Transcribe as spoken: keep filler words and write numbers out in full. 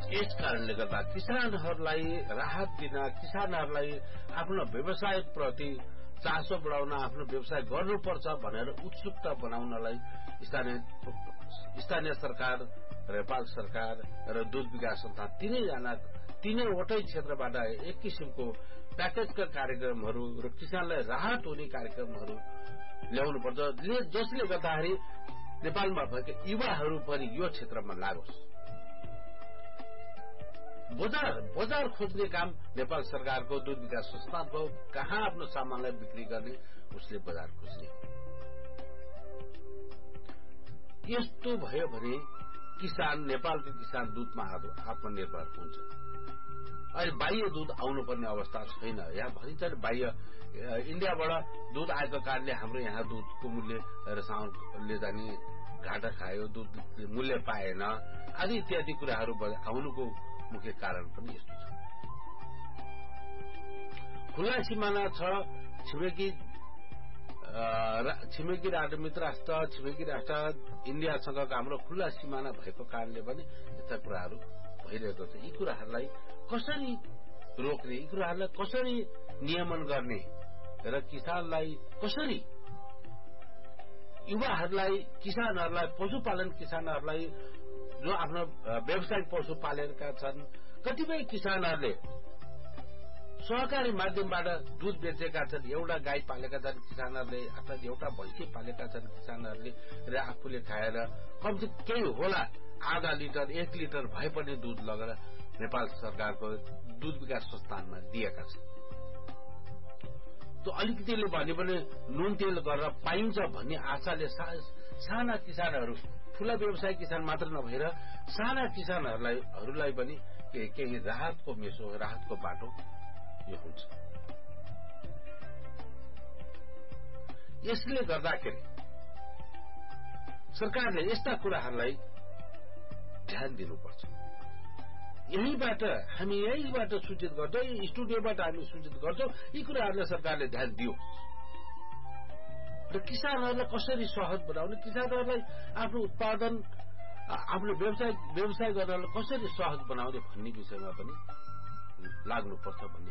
यस कारणले गर्दा किसानहरूलाई राहत दिन, किसानहरूलाई आफ्नो व्यवसाय प्रति चासो बढाउन, आफ्नो व्यवसाय गर्नुपर्छ भनेर उत्सुकता बनाउनलाई स्थानीय स्थानीय सरकार, नेपाल सरकार र दूध विकास संस्था तीनैजना तीनैवटै क्षेत्रबाट एक किसिमको प्याकेजका कार्यक्रमहरू र किसानलाई राहत हुने कार्यक्रमहरू ल्याउनुपर्छ, जसले गर्दाखेरि नेपालमा भएका युवाहरू पनि यो क्षेत्रमा लागोस्। बजार बजार खोज्ने काम नेपाल सरकारको, दूध विकास संस्थानको, कहाँ आफ्नो सामानलाई बिक्री गर्ने उसले बजार खोज्ने हो। यस्तो भयो भने किसान, नेपालको किसान दूधमा आत्मनिर्भर हुन्छ। अहिले बाह्य दूध आउनुपर्ने अवस्था छैन। यहाँ भनिन्छ बाह्य इन्डियाबाट दूध आएको कारणले हाम्रो यहाँ दूधको मूल्य रसायनले जाने घाटा खायो, दूध मूल्य पाएन आदि इत्यादि कुराहरू आउनुको मुख्य कारण पनि यस्तो छ। खुला सिमाना छ, छिमेकी छिमेकी राष्ट्र, मित्र राष्ट्र, छिमेकी राष्ट्र इन्डियासँगको हाम्रो खुला सिमाना भएको कारणले पनि यस्ता कुराहरू भइरहेको छ। यी कुराहरूलाई कसरी रोक्ने, यी कुराहरूलाई कसरी नियमन गर्ने र किसानलाई कसरी, युवाहरूलाई, किसानहरूलाई, पशुपालन किसानहरूलाई जो आफ्नो व्यावसायिक पशु पालेका छन्, कतिपय किसानहरूले सहकारी माध्यमबाट दूध बेचेका छन्, एउटा गाई पालेका छन् किसानहरूले, अथवा एउटा भैँसी पालेका छन् किसानहरूले र आफूले खाएर कमसे केही होला आधा लिटर एक लिटर भए पनि दूध लगेर नेपाल सरकारको दूध विकास संस्थानमा दिएका छन्। त्यो अलिकतिले भने पनि नुन तेल गरेर पाइन्छ भन्ने आशाले साना किसानहरू, ठूला व्यवसाय किसान मात्र नभएर साना किसानहरूलाई हरूलाई पनि केही राहतको मेसो, राहतको बाटो यो हुन्छ। यसले गर्दाखेरि सरकारले यस्ता कुराहरूलाई ध्यान दिनुपर्छ। यहीबाट हामी यहीबाट सूचित गर्छौं, यही स्टुडियोबाट हामी सूचित गर्छौं, यी कुराहरूलाई सरकारले ध्यान दियोस् र किसानहरूलाई कसरी सहज बनाउने, किसानहरूलाई आफ्नो उत्पादन, आफ्नो व्यवसाय व्यवसाय गर्नलाई कसरी सहज बनाउने भन्ने विषयमा पनि लाग्नुपर्छ भन्ने